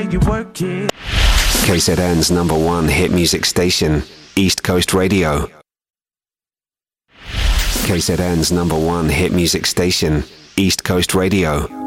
you work it. KZN's #1 hit music station, East Coast Radio. KZN's #1 hit music station, East Coast Radio.